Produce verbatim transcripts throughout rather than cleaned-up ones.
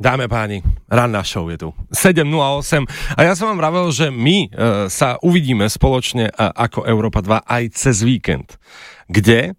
Dáme páni, ranná show je tu. sedem nula osem a ja som vám vravel, že my e, sa uvidíme spoločne e, ako Európa dva aj cez víkend. Kde?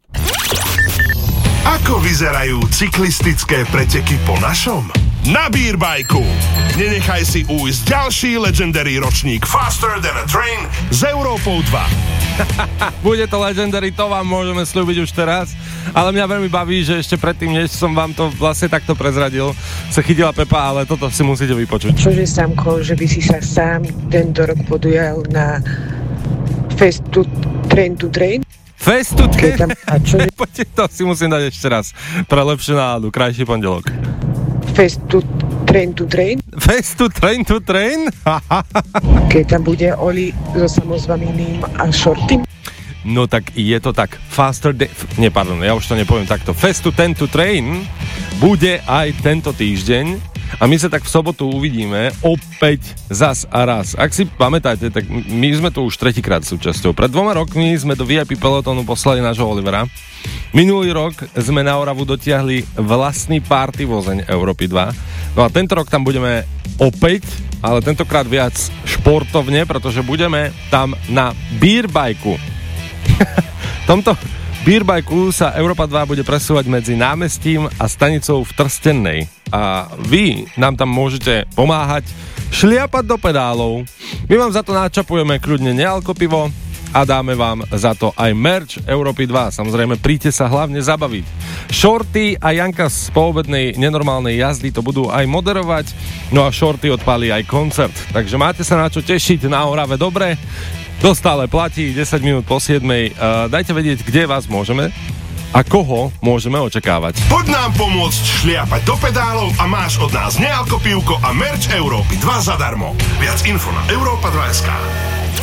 Ako vyzerajú cyklistické preteky po našom? Na Beerbajku. Nenechaj si ujsť ďalší legendary ročník Faster than a Train s Európou dva. Bude to legendary, to vám môžeme slúbiť už teraz, ale mňa veľmi baví, že ešte predtým, než som vám to vlastne takto prezradil, sa chytila Pepa, ale toto si musíte vypočuť. Čože, Samko, že by si sa sám tento rok podujal na festu Train to Train? Festu Train? A čože... Poďte, to si musím dať ešte raz pre lepšiu náladu, krajší pondelok. Festu Train to Train? Festu Train to Train? Keď tam bude Oli so samozvaným a Shortym? No tak je to tak. Faster de... Nie, pardon, ja už to nepoviem takto. Festu Train to Train bude aj tento týždeň a my sa tak v sobotu uvidíme opäť zas a raz. Ak si pamätáte, tak my sme tu už tretíkrát súčasťou. Pred dvoma rokmi sme do vé í pé pelotónu poslali nášho Olivera. Minulý rok sme na Oravu dotiahli vlastný party vozeň Európy dva. No a tento rok tam budeme opäť, ale tentokrát viac športovne, pretože budeme tam na Beerbajku. V tomto Beerbajku sa Európa dva bude presúvať medzi námestím a stanicou v Trstennej. A vy nám tam môžete pomáhať šliapať do pedálov. My vám za to načapujeme kľudne nealkopivo a dáme vám za to aj merch Európy dva. Samozrejme, príďte sa hlavne zabaviť. Shorty a Janka z poobednej nenormálnej jazdy to budú aj moderovať, no a Shorty odpálí aj koncert. Takže máte sa na čo tešiť na Orave, dobre? To stále platí, desať minút po siedmej. Uh, dajte vedieť, kde vás môžeme a koho môžeme očakávať. Poď nám pomôcť šliapať do pedálov a máš od nás nealko pivko a merch Európy dva zadarmo. Viac info na Európa dva bodka es ká.